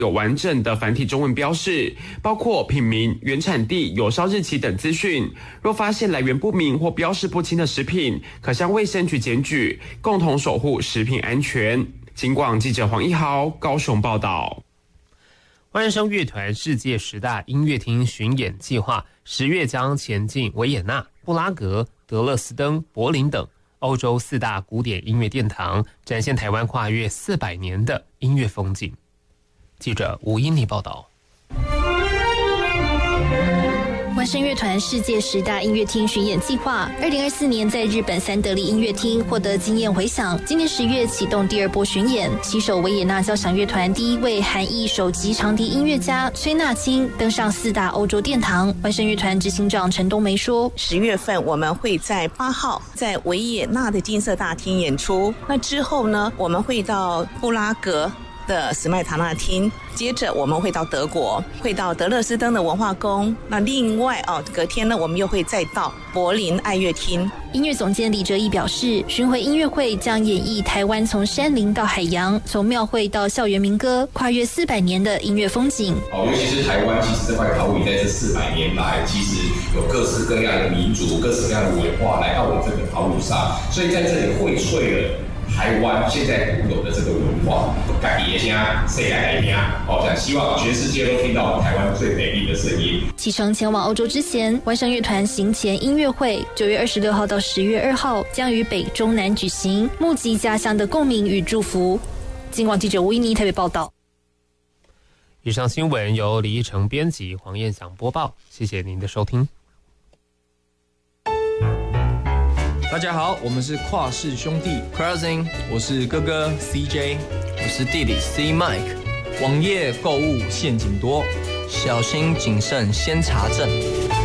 有完整的繁体中文标示，包括品名、原产地、有效日期等资讯。若发现来源不明或标示不清的食品，可向卫生局检举，共同守护食品安全。警广记者黄一豪高雄报道。 万声乐团世界10大音乐厅巡演计划10月将前进维也纳、布拉格、德勒斯登、柏林等欧洲4大古典音乐殿堂，展现台湾跨越400年的音乐风景。记者吴英妮报道。 万声乐团世界10大音乐厅巡演计划，2024年在日本三得利音乐厅获得惊艳回响。今年10月启动第2波巡演，携手维也纳交响乐团第1位韩裔首席长笛音乐家崔纳青登上4大欧洲殿堂。万声乐团执行长陈冬梅说 ：“10月份我们会在8号在维也纳的金色大厅演出，那之后呢，我们会到布拉格的史麦塔纳厅，接着我们会到德国，会到德勒斯登的文化宫。那另外隔天呢，我们又会再到柏林爱乐厅。” 音乐总监李哲毅表示，巡回音乐会将演绎台湾从山林到海洋，从庙会到校园民歌，跨越400年的音乐风景。 尤其是台湾，其实这块岛屿在这400年来，其实有各式各样的民族、各式各样的文化来到我们这个岛屿上，所以在这里荟萃了台湾现在独有的这个文化，家己的声，世界的听，想希望全世界都听到我们台湾最美丽的声音。 启程前往欧洲之前，万声乐团行前音乐会9月26号到10月2号将于北中南举行，募集家乡的共鸣与祝福。警广记者吴依妮台北报道。 以上新闻由李义成编辑，黄燕祥播报，谢谢您的收听。 大家好，我们是跨氏兄弟 Crossing， 我是哥哥 CJ， 我是弟弟 C Mike。 网页购物陷阱多， 小心谨慎先查证。